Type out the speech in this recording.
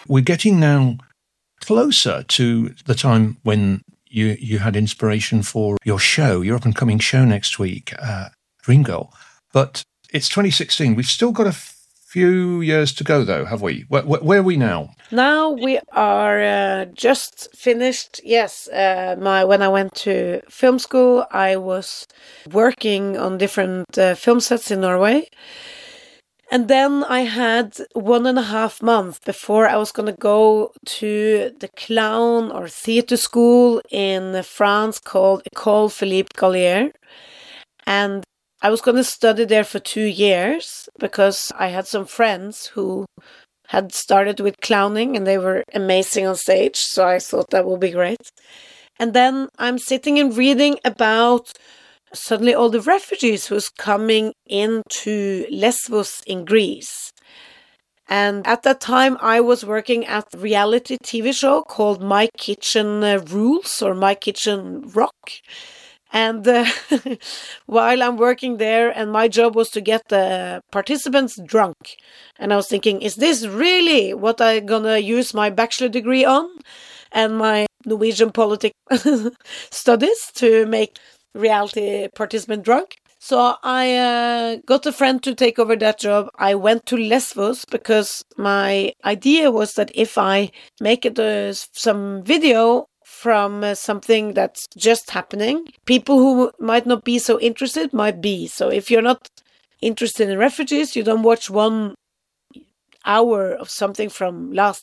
we're getting now closer to the time when you had inspiration for your show, your up-and-coming show next week, Dreamgirl. But it's 2016. We've still got a few years to go, though, have we? Where are we now? Now we are just finished. Yes, when I went to film school, I was working on different film sets in Norway. And then I had 1.5 months before I was going to go to the clown or theater school in France called École Philippe Gallier. And I was going to study there for 2 years because I had some friends who had started with clowning and they were amazing on stage. So I thought that would be great. And then I'm sitting and reading about suddenly all the refugees who's coming into Lesvos in Greece. And at that time, I was working at a reality TV show called My Kitchen Rules or My Kitchen Rock. And while I'm working there, and my job was to get the participants drunk. And I was thinking, is this really what I'm gonna use my bachelor degree on? And my Norwegian politics studies to make reality participant drunk. So I got a friend to take over that job. I went to Lesvos because my idea was that if I make it some video from something that's just happening, people who might not be so interested might be. So if you're not interested in refugees, you don't watch 1 hour of something from last